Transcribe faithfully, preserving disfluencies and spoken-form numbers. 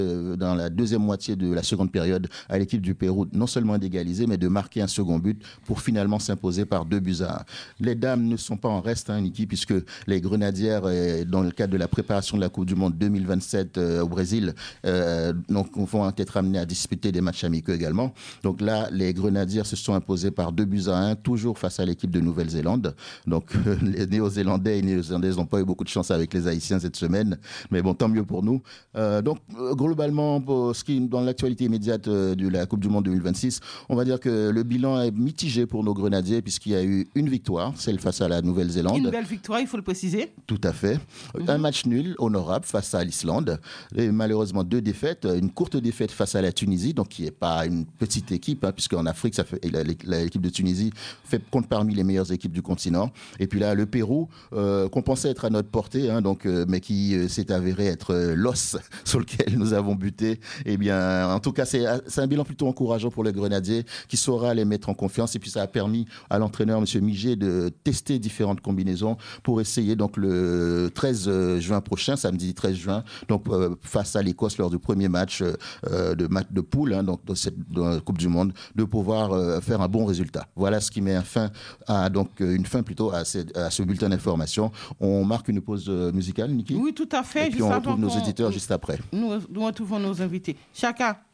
euh, dans la deuxième moitié de la seconde période à l'équipe du Pérou, non seulement d'égaliser, mais de marquer un second but pour finalement s'imposer par deux buts à un. Les dames ne sont pas en reste, hein, Niki, puisque les Grenadières, euh, dans le cadre de la préparation de la Coupe du Monde deux mille vingt-sept euh, au Brésil, euh, donc, vont être amenés à disputer des matchs amicaux également. Donc là, les Grenadières se sont imposées par deux buts à un, toujours face à l'équipe de Nouvelle-Zélande. Donc euh, les Néo-Zélandais et les Néo-Zélandaises n'ont pas eu beaucoup de chance avec les Haïtiens cette semaine, mais bon, tant mieux pour nous. Euh, donc euh, globalement, pour ce qui dans l'actualité immédiate euh, de la Coupe du Monde deux mille vingt-six, on va dire que le bilan est mitigé pour nos Grenadiers puisqu'il y a eu une victoire, celle face à la Nouvelle-Zélande. Une belle victoire, il faut le préciser. Tout à fait. Mm-hmm. Un match nul, honorable, face à l'Islande. Et malheureusement, deux défaites. Une courte défaite face à la Tunisie, donc qui n'est pas une petite équipe, hein, puisqu'en Afrique, ça fait, l'équipe de Tunisie fait, compte parmi les meilleures équipes du continent. Et puis là, le Pérou, euh, qu'on pensait être à notre portée, hein, donc, euh, mais qui euh, s'est avéré être euh, l'os sur lequel nous avons buté. Eh bien, en tout cas, c'est, c'est un bilan plutôt encourageant pour les Grenadiers, qui saura les mettre en confiance. Et puis, ça a permis à l'entraîneur, M. Miget, de tester différentes combinaisons pour essayer, donc, le treize juin prochain, samedi treize juin, donc, euh, face à l'Écosse lors du premier match euh, de match de poule, hein, donc, dans cette dans la Coupe du Monde, de pouvoir euh, faire un bon résultat. Voilà ce qui met un fin à, donc, une fin plutôt à, ces, à ce bulletin d'information. On marque une pause musicale, Niki ? Oui, tout à fait. Et puis, on retrouve nos auditeurs juste après. Nous, nous retrouvons nos invités. Chaka.